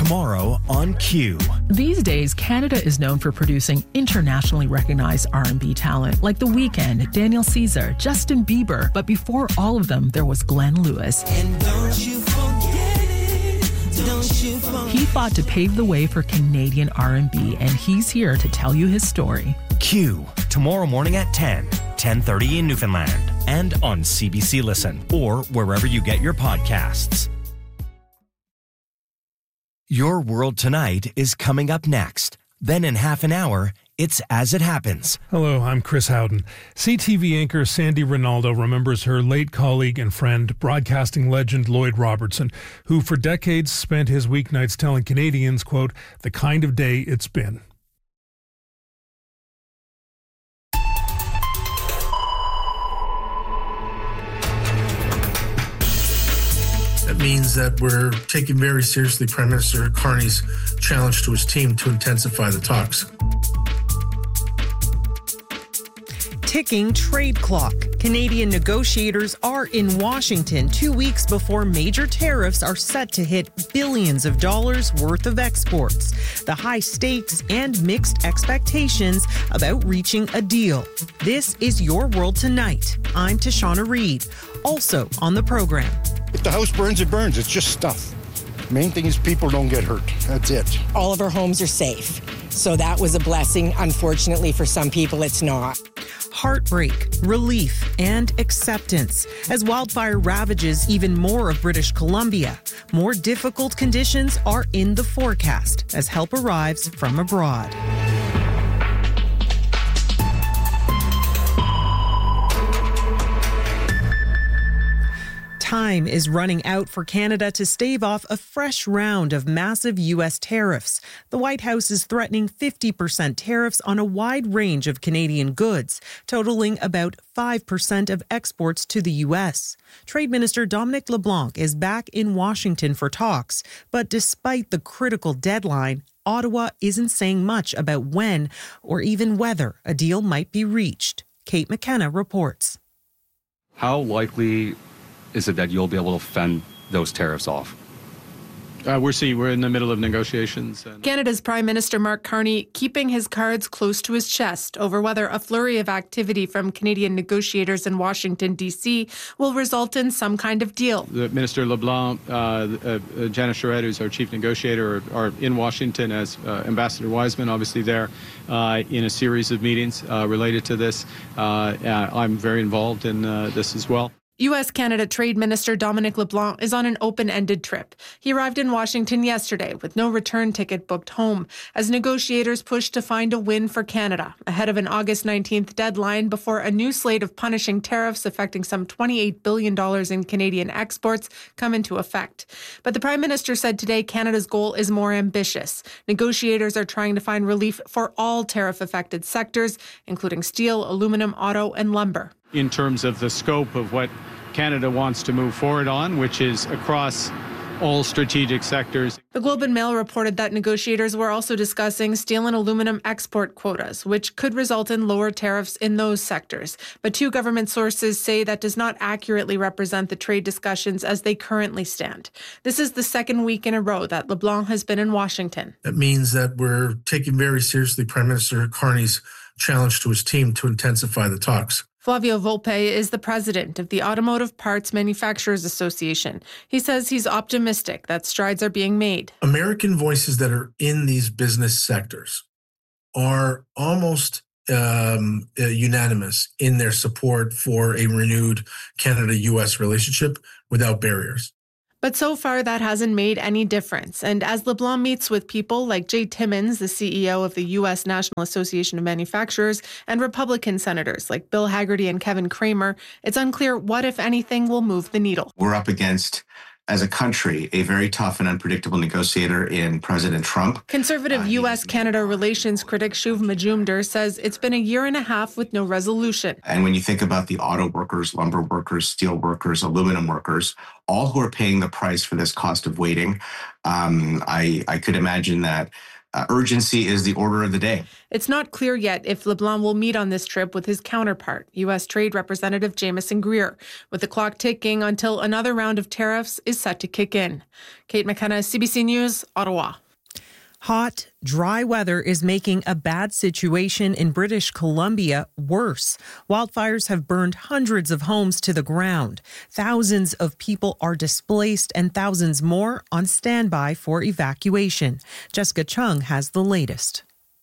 tomorrow on Q. These days, Canada is known for producing internationally recognized R&B talent like The Weeknd, Daniel Caesar, Justin Bieber. But before all of them, there was Glenn Lewis. And don't you forget it, don't you forget. He fought to pave the way for Canadian R&B, and he's here to tell you his story. Q, tomorrow morning at 10:30 in Newfoundland, and on CBC Listen, or wherever you get your podcasts. Your World Tonight is coming up next. Then in half an hour, it's As It Happens. Hello, I'm Chris Howden. CTV anchor Sandy Ronaldo remembers her late colleague and friend, broadcasting legend Lloyd Robertson, who for decades spent his weeknights telling Canadians, quote, the kind of day it's been. That means that we're taking very seriously Prime Minister Carney's challenge to his team to intensify the talks. Ticking trade clock. Canadian negotiators are in Washington 2 weeks before major tariffs are set to hit billions of dollars worth of exports. The high stakes and mixed expectations about reaching a deal. This is Your World Tonight. I'm Tashana Reed. Also on the program. If the house burns, it burns. It's just stuff. Main thing is people don't get hurt. That's it. All of our homes are safe. So that was a blessing. Unfortunately, for some people, it's not. Heartbreak, relief, and acceptance as wildfire ravages even more of British Columbia. More difficult conditions are in the forecast as help arrives from abroad. Time is running out for Canada to stave off a fresh round of massive U.S. tariffs. The White House is threatening 50% tariffs on a wide range of Canadian goods, totaling about 5% of exports to the U.S. Trade Minister Dominic LeBlanc is back in Washington for talks, but despite the critical deadline, Ottawa isn't saying much about when or even whether a deal might be reached. Kate McKenna reports. How likely is it that you'll be able to fend those tariffs off? We're in the middle of negotiations. Canada's Prime Minister Mark Carney keeping his cards close to his chest over whether a flurry of activity from Canadian negotiators in Washington, D.C. will result in some kind of deal. The Minister LeBlanc, Janice Charette, who's our chief negotiator, are in Washington, as Ambassador Wiseman, obviously there in a series of meetings related to this. I'm very involved in this as well. U.S.-Canada Trade Minister Dominic LeBlanc is on an open-ended trip. He arrived in Washington yesterday with no return ticket booked home as negotiators push to find a win for Canada ahead of an August 19th deadline before a new slate of punishing tariffs affecting some $28 billion in Canadian exports come into effect. But the Prime Minister said today Canada's goal is more ambitious. Negotiators are trying to find relief for all tariff-affected sectors, including steel, aluminum, auto, and lumber. In terms of the scope of what Canada wants to move forward on, which is across all strategic sectors. The Globe and Mail reported that negotiators were also discussing steel and aluminum export quotas, which could result in lower tariffs in those sectors. But two government sources say that does not accurately represent the trade discussions as they currently stand. This is the second week in a row that LeBlanc has been in Washington. That means that we're taking very seriously Prime Minister Carney's challenge to his team to intensify the talks. Flavio Volpe is the president of the Automotive Parts Manufacturers Association. He says he's optimistic that strides are being made. American voices that are in these business sectors are almost unanimous in their support for a renewed Canada-U.S. relationship without barriers. But so far, that hasn't made any difference. And as LeBlanc meets with people like Jay Timmons, the CEO of the U.S. National Association of Manufacturers, and Republican senators like Bill Hagerty and Kevin Cramer, it's unclear what, if anything, will move the needle. We're up against, as a country, a very tough and unpredictable negotiator in President Trump. Conservative U.S.-Canada relations critic Shuv Majumdar says it's been a year and a half with no resolution. And when you think about the auto workers, lumber workers, steel workers, aluminum workers, all who are paying the price for this cost of waiting, I could imagine that urgency is the order of the day. It's not clear yet if LeBlanc will meet on this trip with his counterpart, U.S. Trade Representative Jamieson Greer, with the clock ticking until another round of tariffs is set to kick in. Kate McKenna, CBC News, Ottawa. Hot, dry weather is making a bad situation in British Columbia worse. Wildfires have burned hundreds of homes to the ground. Thousands of people are displaced and thousands more on standby for evacuation. Jessica Chung has the latest.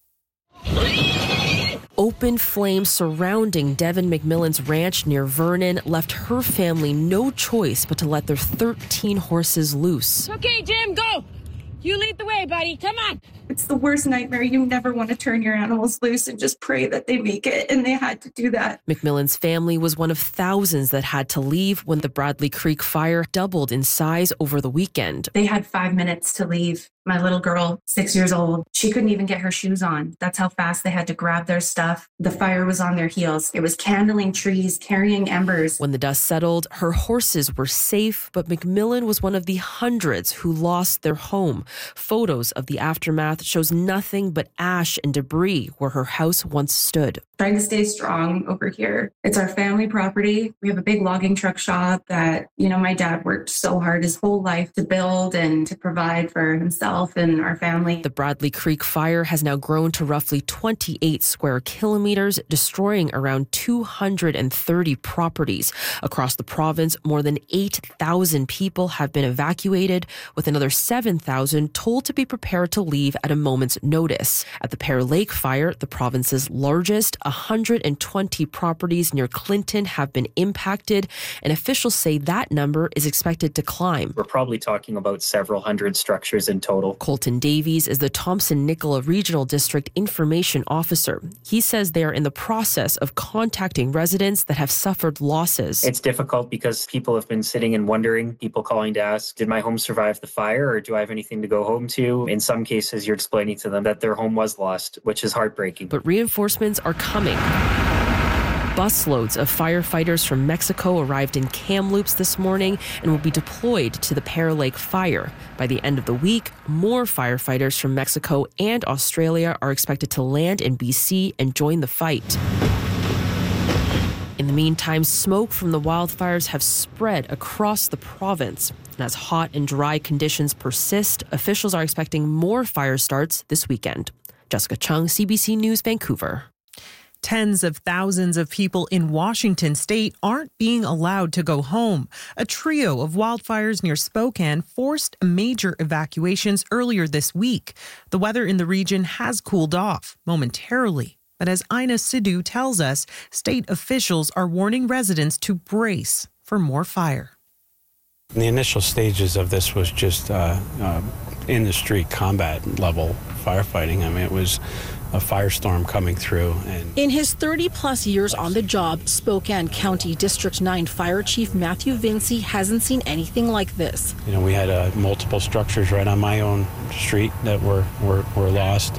Open flames surrounding Devin McMillan's ranch near Vernon left her family no choice but to let their 13 horses loose. Okay, Jim, go! You lead the way, buddy. Come on. It's the worst nightmare. You never want to turn your animals loose and just pray that they make it. And they had to do that. McMillan's family was one of thousands that had to leave when the Bradley Creek fire doubled in size over the weekend. They had 5 minutes to leave. My little girl, 6 years old, she couldn't even get her shoes on. That's how fast they had to grab their stuff. The fire was on their heels. It was candling trees, carrying embers. When the dust settled, her horses were safe, but McMillan was one of the hundreds who lost their home. Photos of the aftermath shows nothing but ash and debris where her house once stood. Trying to stay strong over here. It's our family property. We have a big logging truck shop that, my dad worked so hard his whole life to build and to provide for himself and our family. The Bradley Creek fire has now grown to roughly 28 square kilometers, destroying around 230 properties. Across the province, more than 8,000 people have been evacuated, with another 7,000 told to be prepared to leave at a moment's notice. At the Pear Lake fire, the province's largest, 120 properties near Clinton have been impacted, and officials say that number is expected to climb. We're probably talking about several hundred structures in total. Colton Davies is the Thompson-Nicola Regional District Information Officer. He says they are in the process of contacting residents that have suffered losses. It's difficult because people have been sitting and wondering, people calling to ask, did my home survive the fire or do I have anything to go home to? In some cases, you're explaining to them that their home was lost, which is heartbreaking. But reinforcements are coming. Busloads of firefighters from Mexico arrived in Kamloops this morning and will be deployed to the Pear Lake fire. By the end of the week, more firefighters from Mexico and Australia are expected to land in BC and join the fight. In the meantime, smoke from the wildfires have spread across the province. And as hot and dry conditions persist, officials are expecting more fire starts this weekend. Jessica Chung, CBC News, Vancouver. Tens of thousands of people in Washington state aren't being allowed to go home. A trio of wildfires near Spokane forced major evacuations earlier this week. The weather in the region has cooled off momentarily. But as Ina Sidhu tells us, state officials are warning residents to brace for more fire. The initial stages of this was just in the street combat level firefighting. I mean, it was a firestorm coming through. And in his 30-plus years on the job, Spokane County District 9 Fire Chief Matthew Vinci hasn't seen anything like this. We had multiple structures right on my own street that were lost.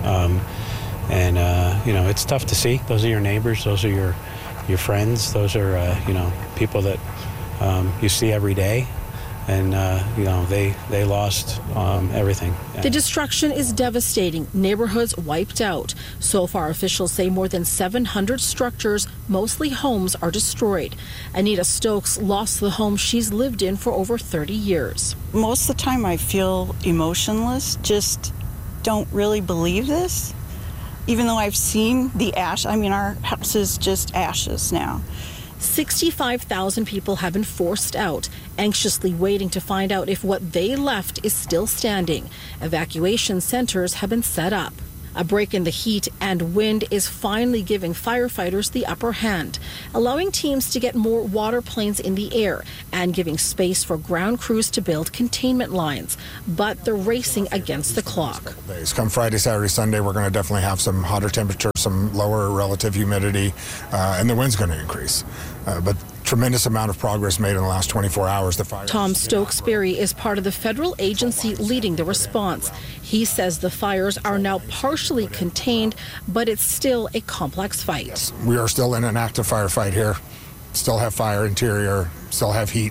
It's tough to see. Those are your neighbors. Those are your friends. Those are, people that you see every day. And, they lost everything. The destruction is devastating. Neighborhoods wiped out. So far, officials say more than 700 structures, mostly homes, are destroyed. Anita Stokes lost the home she's lived in for over 30 years. Most of the time I feel emotionless, just don't really believe this. Even though I've seen the ash, our house is just ashes now. 65,000 people have been forced out, anxiously waiting to find out if what they left is still standing. Evacuation centers have been set up. A break in the heat and wind is finally giving firefighters the upper hand, allowing teams to get more water planes in the air and giving space for ground crews to build containment lines. But they're racing against the clock. Come Friday, Saturday, Sunday, we're going to definitely have some hotter temperatures, some lower relative humidity, and the wind's going to increase. But tremendous amount of progress made in the last 24 hours. Tom Stokesbury is part of the federal agency leading the response. He says the fires are now partially contained, but it's still a complex fight. Yes, we are still in an active firefight here. Still have fire interior, still have heat.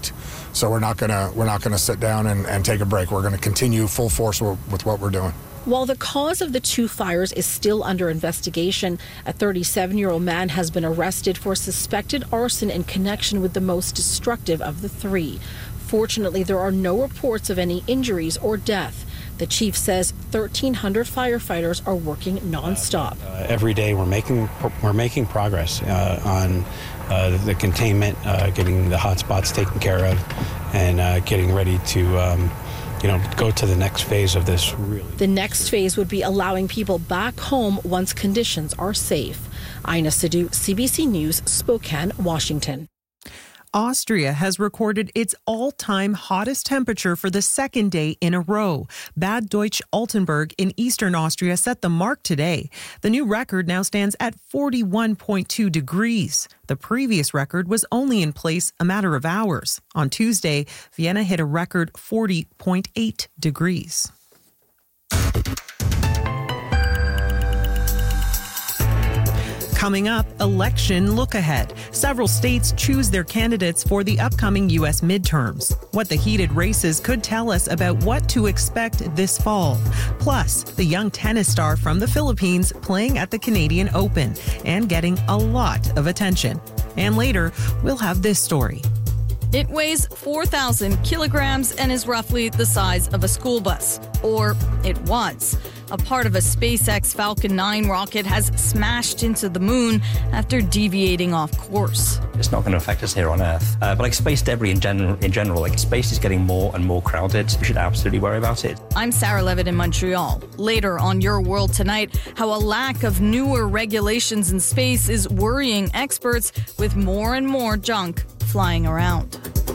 So we're not gonna sit down and take a break. We're going to continue full force with what we're doing. While the cause of the two fires is still under investigation, a 37-year-old man has been arrested for suspected arson in connection with the most destructive of the three. Fortunately, there are no reports of any injuries or death. The chief says 1,300 firefighters are working nonstop. Every day we're making progress on the containment, getting the hot spots taken care of, and getting ready to go to the next phase of this. The next phase would be allowing people back home once conditions are safe. Aina Sidhu, CBC News, Spokane, Washington. Austria has recorded its all-time hottest temperature for the second day in a row. Bad Deutsch-Altenburg in eastern Austria set the mark today. The new record now stands at 41.2 degrees. The previous record was only in place a matter of hours. On Tuesday, Vienna hit a record 40.8 degrees. Coming up, election look ahead. Several states choose their candidates for the upcoming U.S. midterms. What the heated races could tell us about what to expect this fall. Plus, the young tennis star from the Philippines playing at the Canadian Open and getting a lot of attention. And later, we'll have this story. It weighs 4,000 kilograms and is roughly the size of a school bus. Or it was. A part of a SpaceX Falcon 9 rocket has smashed into the moon after deviating off course. It's not going to affect us here on Earth. But like space debris in general, like space is getting more and more crowded. We should absolutely worry about it. I'm Sarah Levitt in Montreal. Later on Your World Tonight, how a lack of newer regulations in space is worrying experts with more and more junk flying around.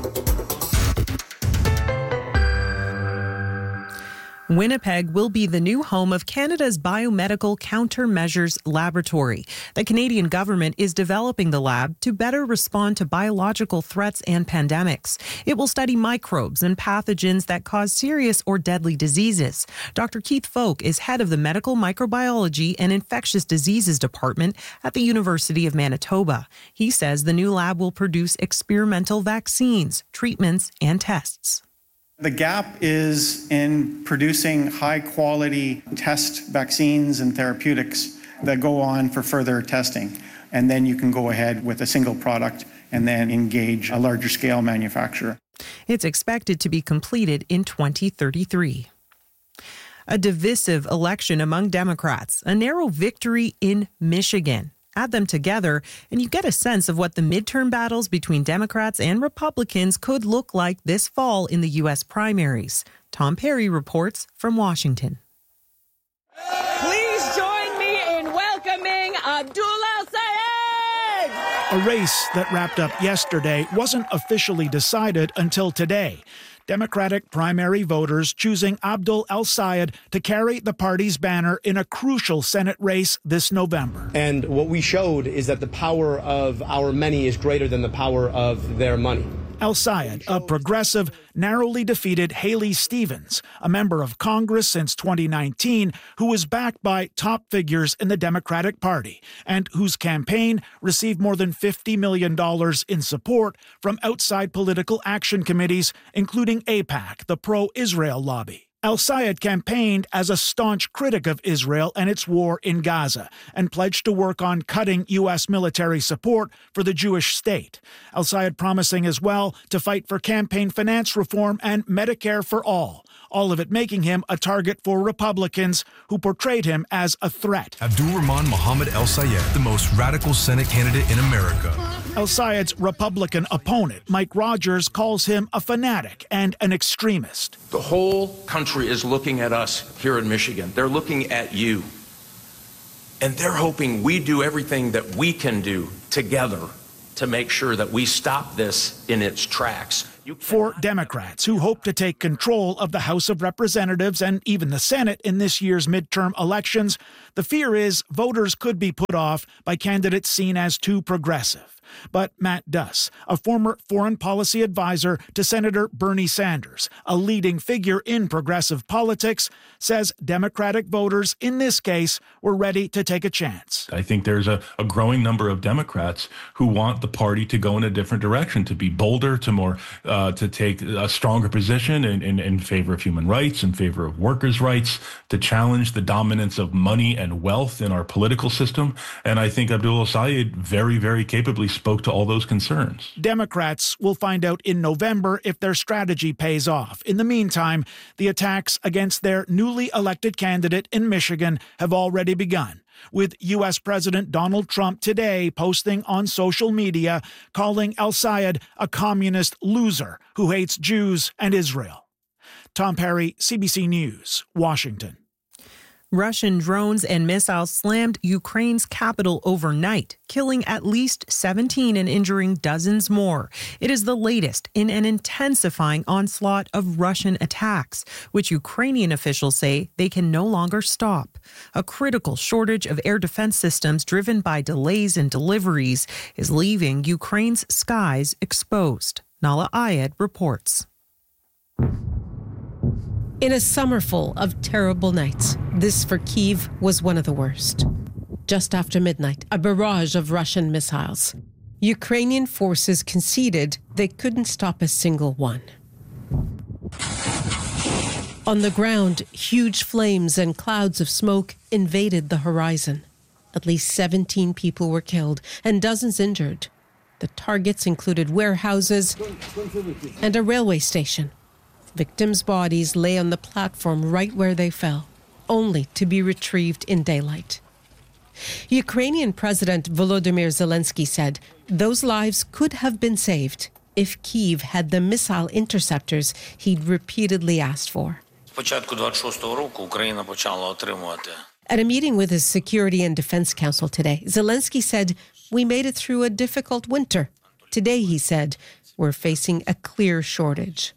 Winnipeg will be the new home of Canada's Biomedical Countermeasures Laboratory. The Canadian government is developing the lab to better respond to biological threats and pandemics. It will study microbes and pathogens that cause serious or deadly diseases. Dr. Keith Folk is head of the Medical Microbiology and Infectious Diseases Department at the University of Manitoba. He says the new lab will produce experimental vaccines, treatments, and tests. The gap is in producing high-quality test vaccines and therapeutics that go on for further testing. And then you can go ahead with a single product and then engage a larger scale manufacturer. It's expected to be completed in 2033. A divisive election among Democrats, a narrow victory in Michigan. Add them together, and you get a sense of what the midterm battles between Democrats and Republicans could look like this fall in the U.S. primaries. Tom Perry reports from Washington. Please join me in welcoming Abdul El-Sayed! A race that wrapped up yesterday wasn't officially decided until today. Democratic primary voters choosing Abdul El-Sayed to carry the party's banner in a crucial Senate race this November. And what we showed is that the power of our many is greater than the power of their money. El-Sayed, a progressive, narrowly defeated Haley Stevens, a member of Congress since 2019, who was backed by top figures in the Democratic Party and whose campaign received more than $50 million in support from outside political action committees, including AIPAC, the pro-Israel lobby. El-Sayed campaigned as a staunch critic of Israel and its war in Gaza and pledged to work on cutting U.S. military support for the Jewish state. El-Sayed promising as well to fight for campaign finance reform and Medicare for all of it making him a target for Republicans who portrayed him as a threat. Abdul-Rahman Mohammed El-Sayed, the most radical Senate candidate in America. El-Sayed's Republican opponent, Mike Rogers, calls him a fanatic and an extremist. The whole country is looking at us here in Michigan. They're looking at you. And they're hoping we do everything that we can do together to make sure that we stop this in its tracks. For Democrats who hope to take control of the House of Representatives and even the Senate in this year's midterm elections, the fear is voters could be put off by candidates seen as too progressive. But Matt Duss, a former foreign policy advisor to Senator Bernie Sanders, a leading figure in progressive politics, says Democratic voters in this case were ready to take a chance. I think there's a growing number of Democrats who want the party to go in a different direction, to be bolder, to more to take a stronger position in favor of human rights, in favor of workers' rights, to challenge the dominance of money and wealth in our political system. And I think Abdul El-Sayed very, very capably spoke to all those concerns. Democrats will find out in November if their strategy pays off. In the meantime, the attacks against their newly elected candidate in Michigan have already begun, with U.S. President Donald Trump today posting on social media calling El-Sayed a communist loser who hates Jews and Israel. Tom Perry, CBC News, Washington. Russian drones and missiles slammed Ukraine's capital overnight, killing at least 17 and injuring dozens more. It is the latest in an intensifying onslaught of Russian attacks, which Ukrainian officials say they can no longer stop. A critical shortage of air defense systems driven by delays in deliveries is leaving Ukraine's skies exposed. Nala Ayed reports. In a summer full of terrible nights, this for Kyiv was one of the worst. Just after midnight, a barrage of Russian missiles. Ukrainian forces conceded they couldn't stop a single one. On the ground, huge flames and clouds of smoke invaded the horizon. At least 17 people were killed and dozens injured. The targets included warehouses and a railway station. Victims' bodies lay on the platform right where they fell, only to be retrieved in daylight. Ukrainian President Volodymyr Zelensky said those lives could have been saved if Kyiv had the missile interceptors he'd repeatedly asked for. At a meeting with his Security and Defense Council today, Zelensky said, "We made it through a difficult winter. Today," he said, "we're facing a clear shortage."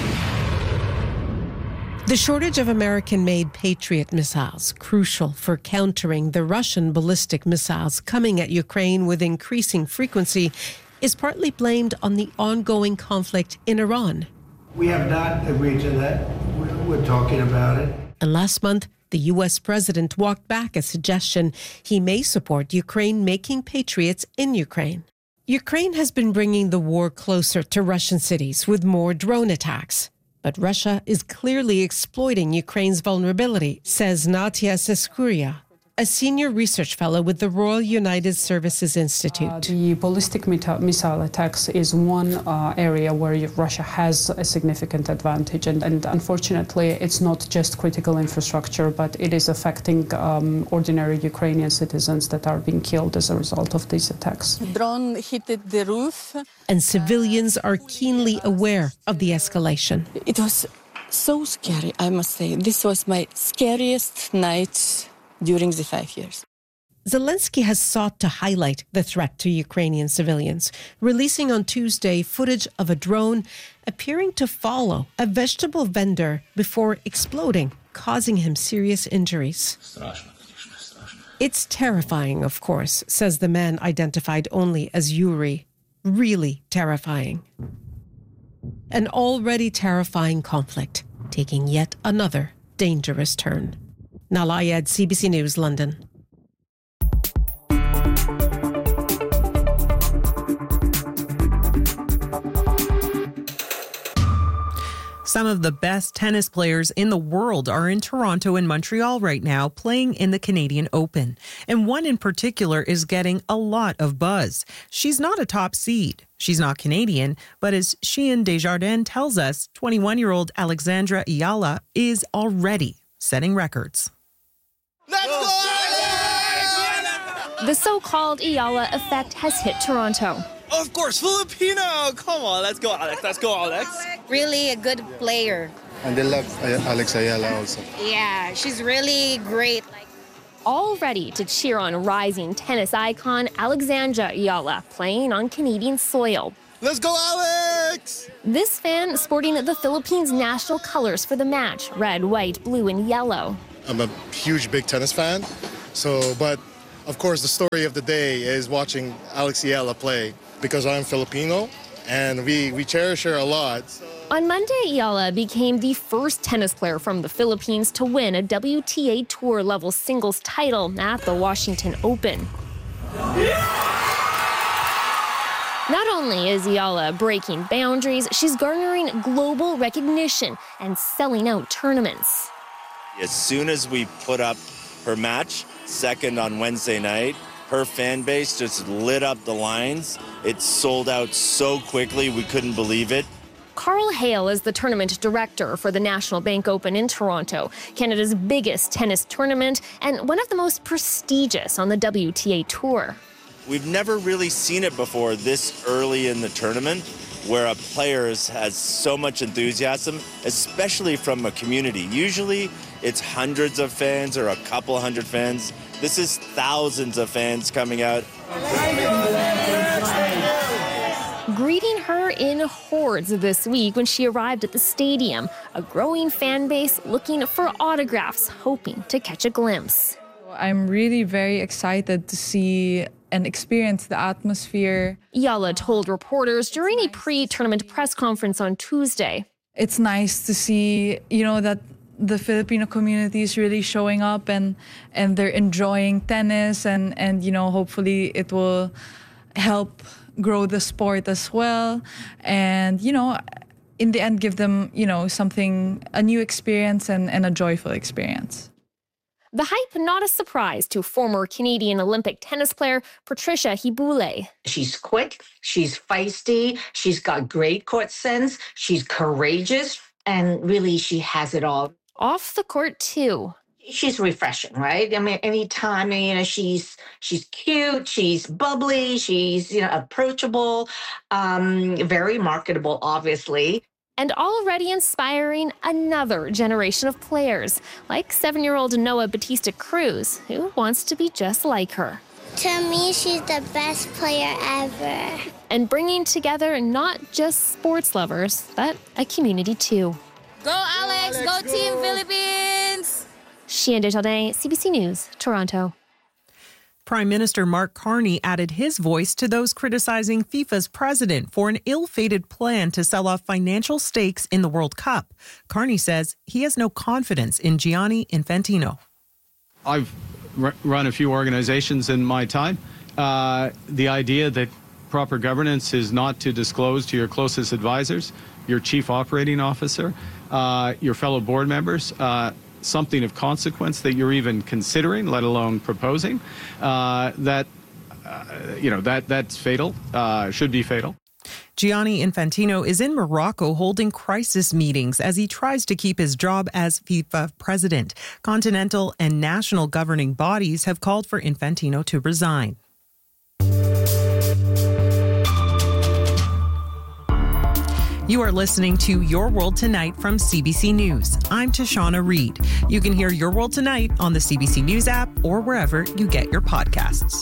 The shortage of American-made Patriot missiles, crucial for countering the Russian ballistic missiles coming at Ukraine with increasing frequency, is partly blamed on the ongoing conflict in Iran. We have not agreed to that. We're talking about it. And last month, the U.S. president walked back a suggestion he may support Ukraine making Patriots in Ukraine. Ukraine has been bringing the war closer to Russian cities with more drone attacks. But Russia is clearly exploiting Ukraine's vulnerability, says Natya Seskuria, a senior research fellow with the Royal United Services Institute. The ballistic missile attacks is one area where Russia has a significant advantage. And unfortunately, it's not just critical infrastructure, but it is affecting ordinary Ukrainian citizens that are being killed as a result of these attacks. Drone hit the roof. And civilians are keenly aware of the escalation. It was so scary, I must say. This was my scariest night during the 5 years. Zelensky has sought to highlight the threat to Ukrainian civilians, releasing on Tuesday footage of a drone appearing to follow a vegetable vendor before exploding, causing him serious injuries. It's terrifying, of course, says the man identified only as Yuri. Really terrifying. An already terrifying conflict, taking yet another dangerous turn. Nala Ayed, CBC News, London. Some of the best tennis players in the world are in Toronto and Montreal right now, playing in the Canadian Open. And one in particular is getting a lot of buzz. She's not a top seed. She's not Canadian, but as Sheehan Desjardins tells us, 21-year-old Alexandra Ayala is already setting records. Let's go, Alex! The so-called Ayala effect has hit Toronto. Of course, Filipino! Come on, let's go, Alex. Let's go, Alex. Really a good player. And they love Alex Ayala also. Yeah, she's really great. All ready to cheer on rising tennis icon Alexandra Ayala playing on Canadian soil. Let's go, Alex! This fan sporting the Philippines' national colors for the match, red, white, blue, and yellow. I'm a huge, big tennis fan. But of course, the story of the day is watching Alex Ayala play because I'm Filipino and we cherish her a lot. On Monday, Ayala became the first tennis player from the Philippines to win a WTA Tour level singles title at the Washington Open. Not only is Yala breaking boundaries, she's garnering global recognition and selling out tournaments. As soon as we put up her match, second on Wednesday night, her fan base just lit up the lines. It sold out so quickly, we couldn't believe it. Carl Hale is the tournament director for the National Bank Open in Toronto, Canada's biggest tennis tournament and one of the most prestigious on the WTA Tour. We've never really seen it before this early in the tournament, where a player has so much enthusiasm, especially from a community. Usually it's hundreds of fans or a couple hundred fans. This is thousands of fans coming out. Greeting her in hordes this week when she arrived at the stadium, a growing fan base looking for autographs, hoping to catch a glimpse. I'm really very excited to see and experience the atmosphere. Yala told reporters during a pre-tournament press conference on Tuesday. It's nice to see, that the Filipino community is really showing up and they're enjoying tennis and hopefully it will help grow the sport as well. And, in the end, give them, a new experience and a joyful experience. The hype not a surprise to former Canadian Olympic tennis player Patricia Hibule. She's quick, she's feisty, she's got great court sense, she's courageous, and really she has it all. Off the court too. She's refreshing, right? I mean, anytime, she's cute, she's bubbly, she's, approachable, very marketable, obviously. And already inspiring another generation of players, like 7-year-old Noah Batista Cruz, who wants to be just like her. To me, she's the best player ever. And bringing together not just sports lovers, but a community too. Go Alex, go Team Philippines! Chien Desjardins, CBC News, Toronto. Prime Minister Mark Carney added his voice to those criticizing FIFA's president for an ill-fated plan to sell off financial stakes in the World Cup. Carney says he has no confidence in Gianni Infantino. I've run a few organizations in my time. The idea that proper governance is not to disclose to your closest advisors, your chief operating officer, your fellow board members, something of consequence that you're even considering, let alone proposing, that's fatal, should be fatal. Gianni Infantino is in Morocco holding crisis meetings as he tries to keep his job as FIFA president. Continental and national governing bodies have called for Infantino to resign. You are listening to Your World Tonight from CBC News. I'm Tashana Reed. You can hear Your World Tonight on the CBC News app or wherever you get your podcasts.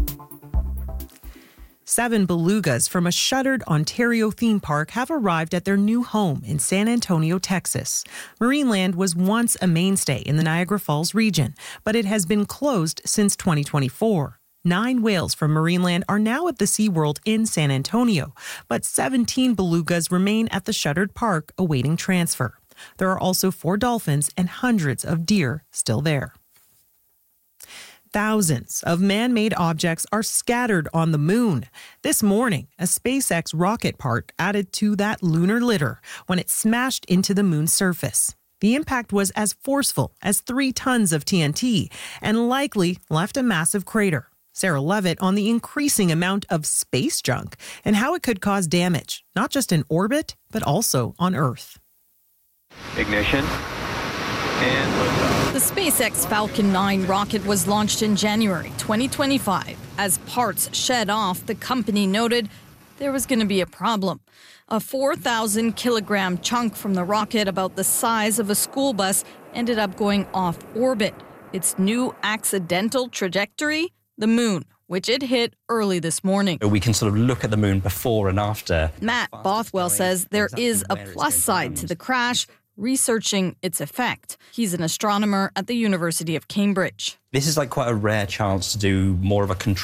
7 belugas from a shuttered Ontario theme park have arrived at their new home in San Antonio, Texas. Marineland was once a mainstay in the Niagara Falls region, but it has been closed since 2024. 9 whales from Marineland are now at the SeaWorld in San Antonio, but 17 belugas remain at the shuttered park awaiting transfer. There are also 4 dolphins and hundreds of deer still there. Thousands of man-made objects are scattered on the moon. This morning, a SpaceX rocket part added to that lunar litter when it smashed into the moon's surface. The impact was as forceful as 3 tons of TNT and likely left a massive crater. Sarah Levitt on the increasing amount of space junk and how it could cause damage, not just in orbit, but also on Earth. Ignition and liftoff. The SpaceX Falcon 9 rocket was launched in January 2025. As parts shed off, the company noted there was going to be a problem. A 4,000-kilogram chunk from the rocket about the size of a school bus ended up going off orbit. Its new accidental trajectory? The moon, which it hit early this morning. We can sort of look at the moon before and after. Matt Bothwell says there is a plus side to the crash, researching its effect. He's an astronomer at the University of Cambridge. This is like quite a rare chance to do more of a control